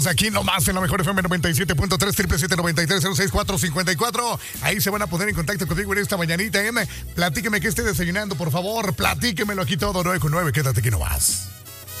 Aquí nomás en la mejor FM 97.3, 777-93-06454. Ahí se van a poner en contacto conmigo en esta mañanita. Platíqueme qué esté desayunando, por favor. Platíquemelo aquí todo, 9 con 9. Quédate aquí nomás.